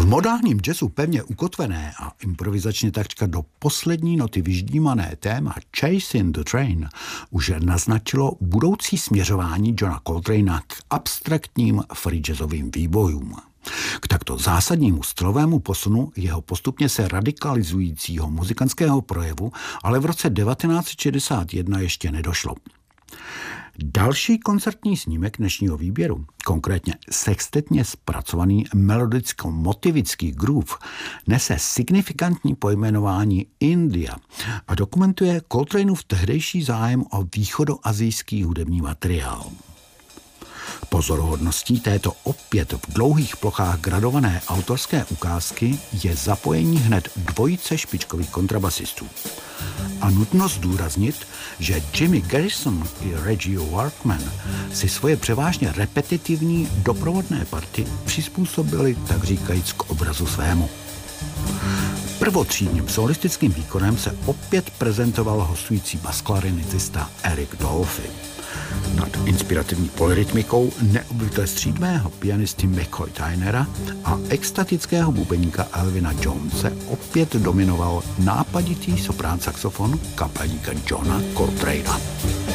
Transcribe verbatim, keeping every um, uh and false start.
modálním jazzu pevně ukotvené a improvizačně takřka do poslední noty vyždímané téma Chasing the Train už naznačilo budoucí směřování Johna Coltrana k abstraktním free jazzovým výbojům. K takto zásadnímu stylovému posunu jeho postupně se radikalizujícího muzikantského projevu ale v roce devatenáct set šedesát jedna ještě nedošlo. Další koncertní snímek dnešního výběru, konkrétně sextetně zpracovaný melodicko-motivický groove, nese signifikantní pojmenování India a dokumentuje Coltraneův tehdejší zájem o východoasijský hudební materiál. Pozoruhodností této opět v dlouhých plochách gradované autorské ukázky je zapojení hned dvojice špičkových kontrabasistů. A nutno zdůraznit, že Jimmy Garrison i Reggie Workman si svoje převážně repetitivní doprovodné party přizpůsobili, tak říkajíc, k obrazu svému. Prvotřídním solistickým výkonem se opět prezentoval hostující basklarinetista Eric Dolphy. Nad inspirativní polyrytmikou neobvykle střídmého pianisty McCoy Tynera a extatického bubeníka Elvina Jonese opět dominoval nápaditý soprán saxofon kapelníka Johna Coltrana.